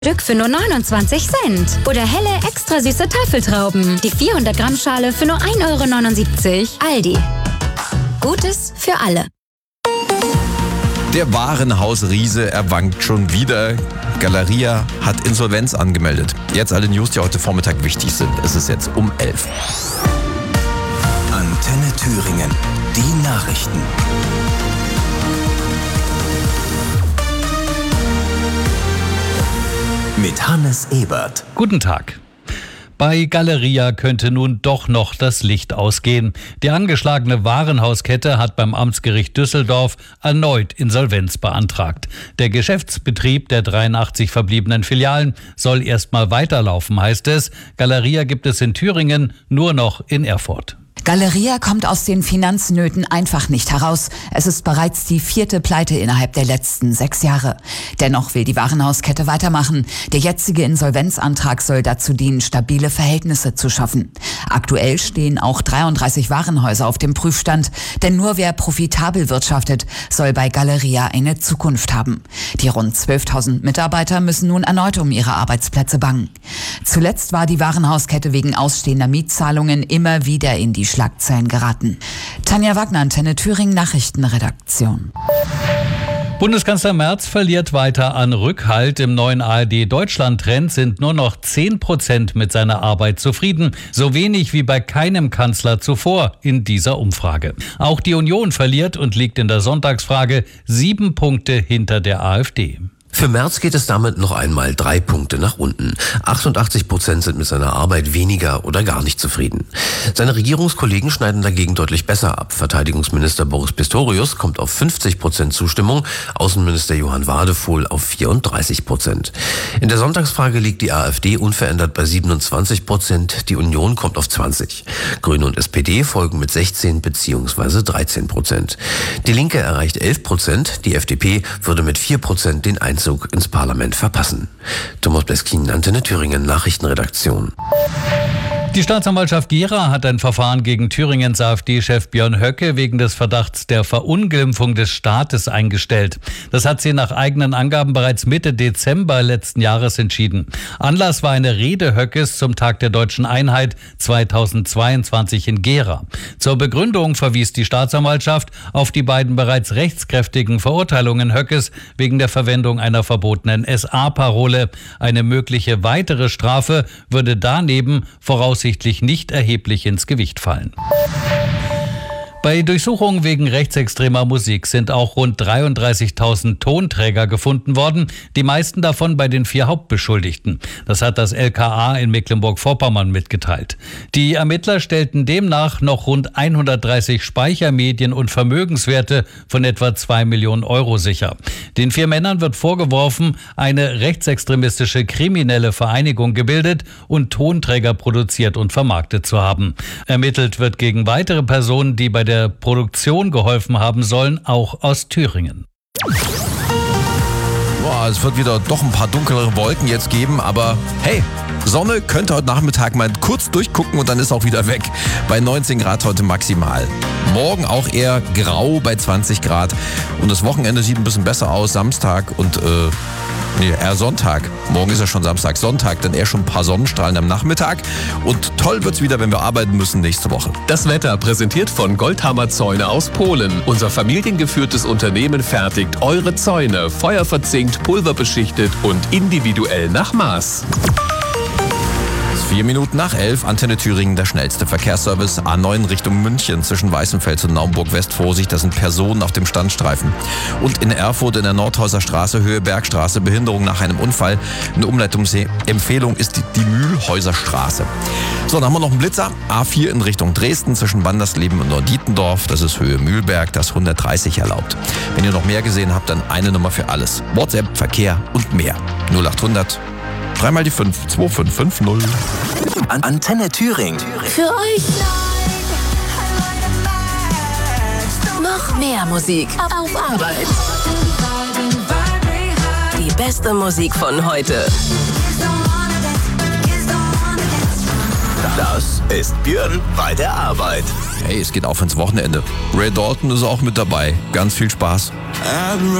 Stück für nur 29 Cent. Oder helle, extra süße Tafeltrauben. Die 400 Gramm Schale für nur 1,79 €. Aldi. Gutes für alle. Der Warenhausriese erwankt schon wieder. Galeria hat Insolvenz angemeldet. Jetzt alle News, die heute Vormittag wichtig sind. Es ist jetzt um 11. Antenne Thüringen. Die Nachrichten. Mit Hannes Ebert. Guten Tag. Bei Galeria könnte nun doch noch das Licht ausgehen. Die angeschlagene Warenhauskette hat beim Amtsgericht Düsseldorf erneut Insolvenz beantragt. Der Geschäftsbetrieb der 83 verbliebenen Filialen soll erstmal weiterlaufen, heißt es. Galeria gibt es in Thüringen, nur noch in Erfurt. Galeria kommt aus den Finanznöten einfach nicht heraus. Es ist bereits die 4. Pleite innerhalb der letzten 6 Jahre. Dennoch will die Warenhauskette weitermachen. Der jetzige Insolvenzantrag soll dazu dienen, stabile Verhältnisse zu schaffen. Aktuell stehen auch 33 Warenhäuser auf dem Prüfstand. Denn nur wer profitabel wirtschaftet, soll bei Galeria eine Zukunft haben. Die rund 12.000 Mitarbeiter müssen nun erneut um ihre Arbeitsplätze bangen. Zuletzt war die Warenhauskette wegen ausstehender Mietzahlungen immer wieder in die Schlagzeilen geraten. Tanja Wagner, Antenne Thüringen, Nachrichtenredaktion. Bundeskanzler Merz verliert weiter an Rückhalt. Im neuen ARD-Deutschland-Trend sind nur noch 10% mit seiner Arbeit zufrieden. So wenig wie bei keinem Kanzler zuvor in dieser Umfrage. Auch die Union verliert und liegt in der Sonntagsfrage 7 Punkte hinter der AfD. Für Merz geht es damit noch einmal 3 Punkte nach unten. 88% sind mit seiner Arbeit weniger oder gar nicht zufrieden. Seine Regierungskollegen schneiden dagegen deutlich besser ab. Verteidigungsminister Boris Pistorius kommt auf 50% Zustimmung, Außenminister Johann Wadefuhl auf 34%. In der Sonntagsfrage liegt die AfD unverändert bei 27%, die Union kommt auf 20%. Grüne und SPD folgen mit 16 bzw. 13%. Die Linke erreicht 11%, die FDP würde mit 4% den Einzug ins Parlament verpassen. Thomas Bleskin, Antenne Thüringen, Nachrichtenredaktion. Die Staatsanwaltschaft Gera hat ein Verfahren gegen Thüringens AfD-Chef Björn Höcke wegen des Verdachts der Verunglimpfung des Staates eingestellt. Das hat sie nach eigenen Angaben bereits Mitte Dezember letzten Jahres entschieden. Anlass war eine Rede Höckes zum Tag der Deutschen Einheit 2022 in Gera. Zur Begründung verwies die Staatsanwaltschaft auf die beiden bereits rechtskräftigen Verurteilungen Höckes wegen der Verwendung einer verbotenen SA-Parole. Eine mögliche weitere Strafe würde daneben voraussichtlich nicht erheblich ins Gewicht fallen. Bei Durchsuchungen wegen rechtsextremer Musik sind auch rund 33.000 Tonträger gefunden worden, die meisten davon bei den 4 Hauptbeschuldigten. Das hat das LKA in Mecklenburg-Vorpommern mitgeteilt. Die Ermittler stellten demnach noch rund 130 Speichermedien und Vermögenswerte von etwa 2 Millionen € sicher. Den 4 Männern wird vorgeworfen, eine rechtsextremistische kriminelle Vereinigung gebildet und Tonträger produziert und vermarktet zu haben. Ermittelt wird gegen weitere Personen, die bei der Produktion geholfen haben sollen, auch aus Thüringen. Boah, es wird wieder doch ein paar dunklere Wolken jetzt geben, aber hey, Sonne könnte heute Nachmittag mal kurz durchgucken und dann ist auch wieder weg. Bei 19 Grad heute maximal. Morgen auch eher grau bei 20 Grad. Und das Wochenende sieht ein bisschen besser aus. Samstag und eher Sonntag. Morgen ist ja schon Samstag. Sonntag, dann eher schon ein paar Sonnenstrahlen am Nachmittag. Und toll wird's wieder, wenn wir arbeiten müssen nächste Woche. Das Wetter präsentiert von Goldhammer Zäune aus Polen. Unser familiengeführtes Unternehmen fertigt eure Zäune. Feuerverzinkt, pulverbeschichtet und individuell nach Maß. 4 Minuten nach 11, Antenne Thüringen, der schnellste Verkehrsservice. A9 Richtung München zwischen Weißenfels und Naumburg-West. Vorsicht, da sind Personen auf dem Standstreifen. Und in Erfurt in der Nordhäuser Straße, Höhe Bergstraße, Behinderung nach einem Unfall. Eine Umleitungsempfehlung ist die Mühlhäuser Straße. So, dann haben wir noch einen Blitzer. A4 in Richtung Dresden zwischen Bandersleben und Norddietendorf. Das ist Höhe Mühlberg, das 130 erlaubt. Wenn ihr noch mehr gesehen habt, dann eine Nummer für alles. WhatsApp, Verkehr und mehr. 0800 3 mal die 5 2550. Antenne Thüringen. Für euch noch mehr Musik auf Arbeit. Die beste Musik von heute. Das ist Björn bei der Arbeit. Hey, es geht auf ins Wochenende. Ray Dalton ist auch mit dabei. Ganz viel Spaß.